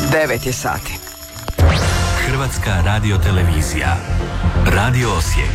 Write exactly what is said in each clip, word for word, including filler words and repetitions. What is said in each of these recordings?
devet je sati. Hrvatska radiotelevizija. Radio Osijek.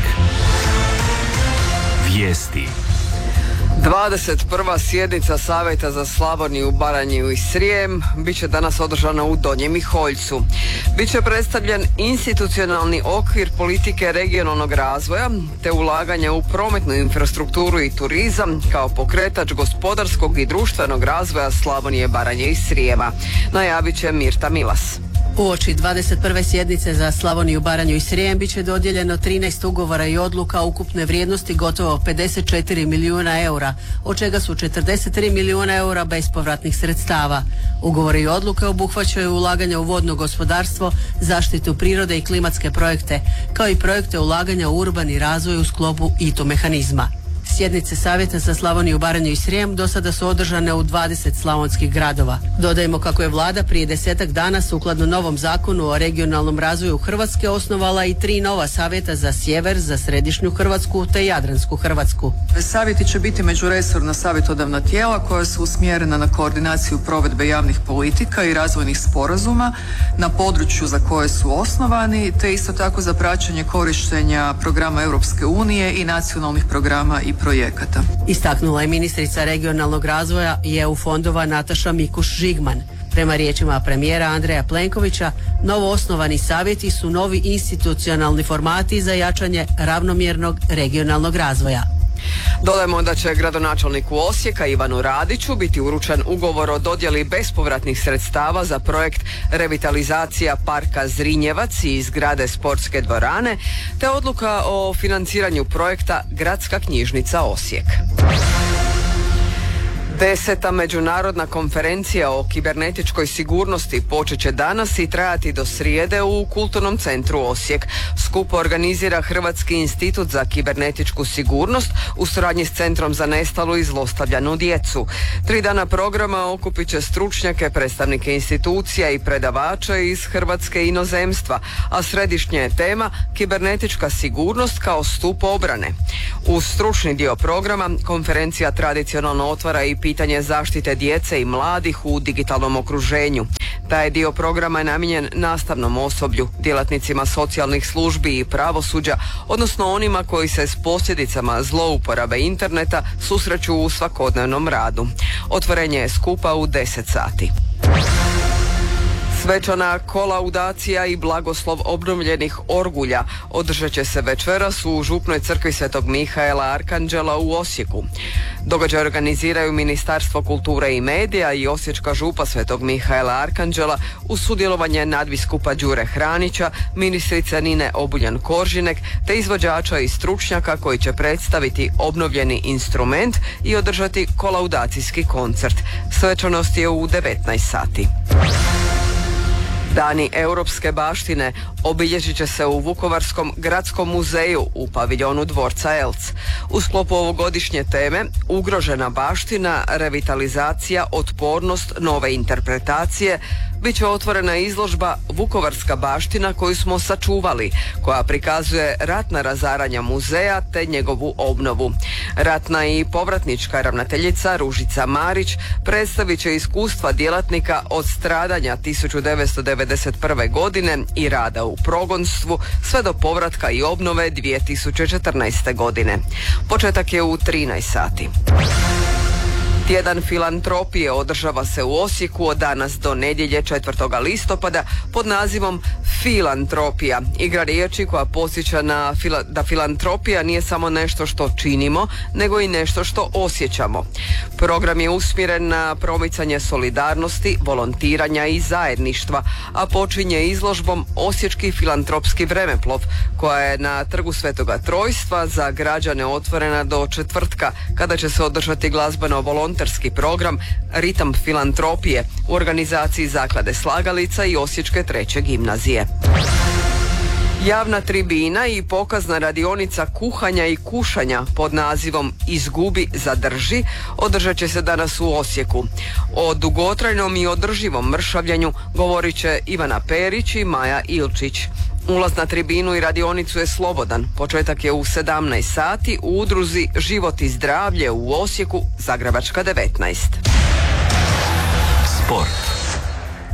Vijesti. dvadeset prva sjednica Savjeta za Slavoniju, Baranju i Srijem biće danas održana u Donjem Miholjcu. Biće predstavljen institucionalni okvir politike regionalnog razvoja te ulaganja u prometnu infrastrukturu i turizam kao pokretač gospodarskog i društvenog razvoja Slavonije, Baranje i Srijema. Najavit će Mirta Milas. Uoči dvadeset prve sjednice za Slavoniju, Baranju i Srijem bit će dodijeljeno trinaest ugovora i odluka ukupne vrijednosti gotovo pedeset četiri milijuna eura, od čega su četrdeset tri milijuna eura bespovratnih sredstava. Ugovori i odluke obuhvaćaju ulaganja u vodno gospodarstvo, zaštitu prirode i klimatske projekte, kao i projekte ulaganja u urbani razvoj u sklopu I T U mehanizma. Sjednice Savjeta za Slavoniju, Baranju i Srijem do sada su održane u dvadeset slavonskih gradova. Dodajemo kako je vlada prije desetak dana sukladno novom zakonu o regionalnom razvoju Hrvatske osnovala i tri nova savjeta za sjever, za središnju Hrvatsku te Jadransku Hrvatsku. Savjeti će biti međuresorna savjetodavna tijela koja su usmjerena na koordinaciju provedbe javnih politika i razvojnih sporazuma na području za koje su osnovani, te isto tako za praćenje korištenja programa Europske unije i nacionalnih programa i projekata. Istaknula je ministrica regionalnog razvoja i E U fondova Nataša Mikuš-Žigman. Prema riječima premijera Andreja Plenkovića, novo osnovani savjeti su novi institucionalni formati za jačanje ravnomjernog regionalnog razvoja. Dodajemo da će gradonačelniku Osijeka Ivanu Radiću biti uručen ugovor o dodjeli bespovratnih sredstava za projekt revitalizacija parka Zrinjevac i zgrade sportske dvorane, te odluka o financiranju projekta Gradska knjižnica Osijek. Deseta međunarodna konferencija o kibernetičkoj sigurnosti počet će danas i trajati do srijede u Kulturnom centru Osijek. Skup organizira Hrvatski institut za kibernetičku sigurnost u suradnji s Centrom za nestalu i zlostavljanu djecu. Tri dana programa okupit će stručnjake, predstavnike institucija i predavače iz Hrvatske i inozemstva, a središnja je tema kibernetička sigurnost kao stup obrane. Uz stručni dio programa konferencija tradicionalno otvara i pitanje zaštite djece i mladih u digitalnom okruženju. Taj dio programa je namijenjen nastavnom osoblju, djelatnicima socijalnih službi i pravosuđa, odnosno onima koji se s posljedicama zlouporabe interneta susreću u svakodnevnom radu. Otvorenje je skupa u deset sati. Svečana kolaudacija i blagoslov obnovljenih orgulja održat će se večeras u župnoj crkvi Svetog Mihaela Arkanđela u Osijeku. Događaj organiziraju Ministarstvo kulture i medija i Osječka župa Svetog Mihaela Arkanđela uz sudjelovanje nadbiskupa Đure Hranića, ministrice Nine Obuljen-Koržinek te izvođača i stručnjaka koji će predstaviti obnovljeni instrument i održati kolaudacijski koncert. Svečanost je u devetnaest sati. Dani europske baštine obilježit će se u Vukovarskom gradskom muzeju u paviljonu dvorca Elc. U sklopu ovogodišnje teme Ugrožena baština, revitalizacija, otpornost, nove interpretacije bit će otvorena izložba Vukovarska baština koju smo sačuvali, koja prikazuje ratna razaranja muzeja te njegovu obnovu. Ratna i povratnička ravnateljica Ružica Marić predstavit će iskustva djelatnika od stradanja tisuću devetsto devedeset prve. godine i rada u progonstvu sve do povratka i obnove dvije tisuće četrnaeste. godine. Početak je u trinaest sati. Tjedan filantropije održava se u Osijeku od danas do nedjelje četvrtog listopada pod nazivom Filantropija. Igra riječi koja podsjeća na fila, da filantropija nije samo nešto što činimo, nego i nešto što osjećamo. Program je usmjeren na promicanje solidarnosti, volontiranja i zajedništva, a počinje izložbom Osječki filantropski vremeplov, koja je na Trgu Svetoga Trojstva za građane otvorena do četvrtka, kada će se održati glazbeno volonterski program Ritam filantropije u organizaciji Zaklade Slagalica i Osječke treće gimnazije. Javna tribina i pokazna radionica kuhanja i kušanja pod nazivom Izgubi, zadrži održat će se danas u Osijeku. O dugotrajnom i održivom mršavljenju govorit će Ivana Perić i Maja Ilčić. Ulaz na tribinu i radionicu je slobodan. Početak je u sedamnaest sati u udruzi Život i zdravlje u Osijeku, Zagrebačka devetnaest. Sport.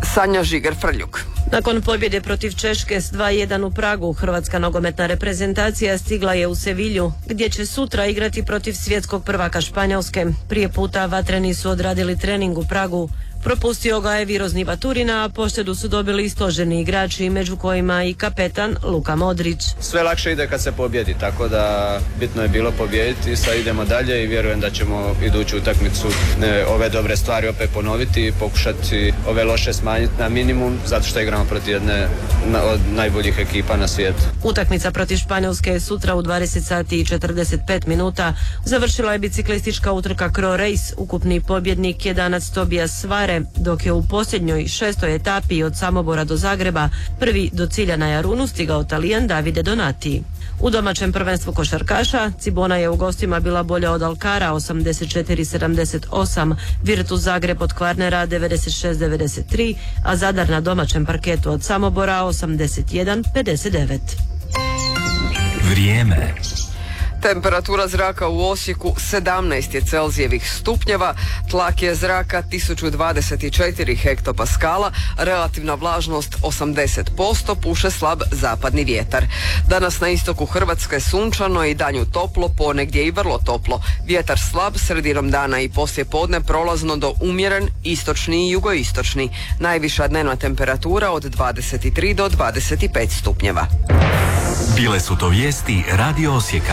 Sanja Žiger-Frljuk. Nakon pobjede protiv Češke s dva jedan u Pragu, hrvatska nogometna reprezentacija stigla je u Sevilju, gdje će sutra igrati protiv svjetskog prvaka Španjolske. Prije puta vatreni su odradili trening u Pragu. Propustio ga je Virozni Baturina, a poštedu su dobili i stožerni igrači, među kojima i kapetan Luka Modrić. Sve lakše ide kad se pobjedi, tako da bitno je bilo pobijediti, sad idemo dalje i vjerujem da ćemo iduću utakmicu ne, ove dobre stvari opet ponoviti i pokušati ove loše smanjiti na minimum, zato što igramo protiv jedne od najboljih ekipa na svijetu. Utakmica protiv Španjolske je sutra u dvadeset sati i četrdeset pet minuta. Završila je biciklistička utrka Cro Race. Ukupni pobjednik je Danac Tobijas Svare, dok je u posljednjoj šestoj etapi od Samobora do Zagreba prvi do cilja na Jarunu stigao Talijan Davide Donati. U domaćem prvenstvu košarkaša Cibona je u gostima bila bolja od Alkara osamdeset četiri sedamdeset osam, Virtus Zagreb od Kvarnera devedeset šest devedeset tri, a Zadar na domaćem parketu od Samobora osamdeset jedan pedeset devet. Vrijeme. Temperatura zraka u Osijeku sedamnaest je Celzijevih stupnjeva, tlak je zraka tisuću dvadeset četiri hektopaskala, relativna vlažnost osamdeset posto, puše slab zapadni vjetar. Danas na istoku Hrvatske sunčano i danju toplo, ponegdje i vrlo toplo. Vjetar slab, sredinom dana i poslije podne prolazno do umjeren, istočni i jugoistočni. Najviša dnevna temperatura od dvadeset tri do dvadeset pet stupnjeva. Bile su to vijesti Radio Osijeka.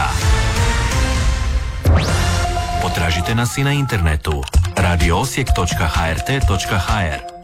Potražite nas i na internetu radio osijek točka h r t točka h r.